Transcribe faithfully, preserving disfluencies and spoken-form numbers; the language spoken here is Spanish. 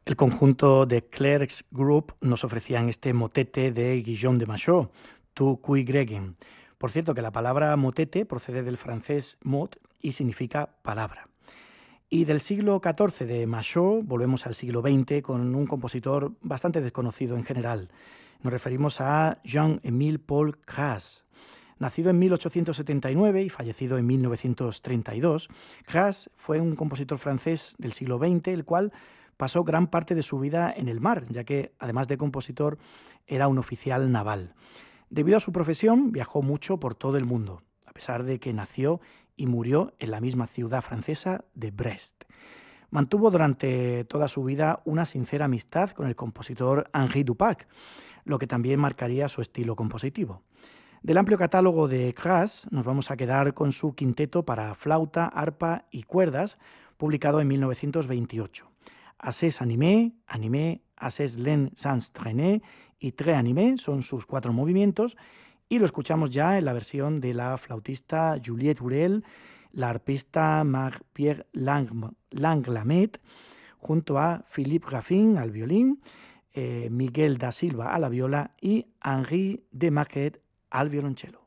El conjunto de Clerks Group nos ofrecían este motete de Guillaume de Machaut, Tu cui gregem. Por cierto, que la palabra motete procede del francés mot y significa palabra. Y del siglo catorce de Machaut volvemos al siglo veinte con un compositor bastante desconocido en general. Nos referimos a Jean-Émile Paul Cras. Nacido en mil ochocientos setenta y nueve y fallecido en mil novecientos treinta y dos, Cras fue un compositor francés del siglo veinte, el cual pasó gran parte de su vida en el mar, ya que, además de compositor, era un oficial naval. Debido a su profesión, viajó mucho por todo el mundo, a pesar de que nació y murió en la misma ciudad francesa de Brest. Mantuvo durante toda su vida una sincera amistad con el compositor Henri Dupac, lo que también marcaría su estilo compositivo. Del amplio catálogo de Cras nos vamos a quedar con su quinteto para flauta, arpa y cuerdas, publicado en mil novecientos veintiocho. Assez animé, animé, assez lent sans traîner y très animé son sus cuatro movimientos, y lo escuchamos ya en la versión de la flautista Juliette Hurel, la arpista Marie-Pierre Langlamet, junto a Philippe Raffin al violín, eh, Miguel da Silva a la viola y Henri de Maquet al violonchelo.